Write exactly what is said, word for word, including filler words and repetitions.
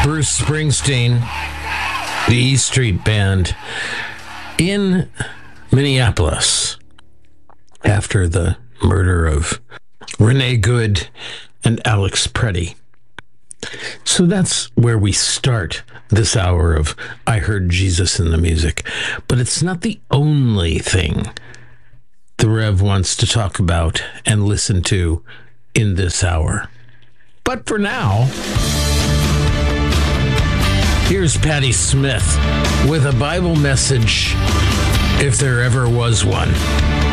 Bruce Springsteen, the E Street Band, in Minneapolis after the murder of Renee Good and Alex Preddy. So that's where we start this hour of I Heard Jesus in the Music. But it's not the only thing the Rev wants to talk about and listen to in this hour. But for now, here's Patti Smith with a Bible message, if there ever was one.